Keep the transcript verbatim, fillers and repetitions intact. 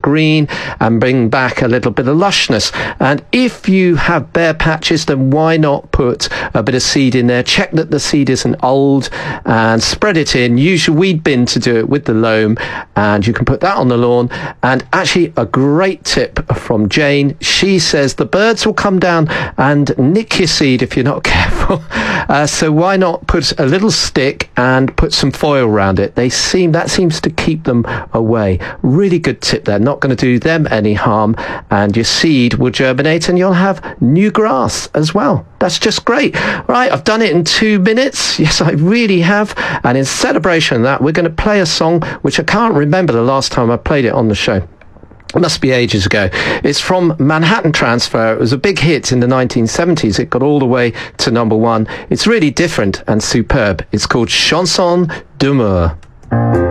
green and bring back a little bit of lushness. And if you have bare patches, then why not put a bit of seed in there? Check that the seed isn't old and spread it in. Use your weed bin to do it with the loam, and you can put that on the lawn. And actually a great tip from Jane. She says the birds will come down and nick your seed if you're not careful. Uh, so why not put a little stick and put some foil around it? They seem that seems to keep them away. Really good tip there. Not going to do them any harm, and your seed will germinate and you'll have new grass as well. That's just great. Right, I've done it in two minutes. Yes, I really have. And in celebration of that, we're going to play a song which I can't remember the last time I played it on the show. It must be ages ago. It's from Manhattan Transfer. It was a big hit in the nineteen seventies. It got all the way to number one. It's really different and superb. It's called Chanson d'Amour.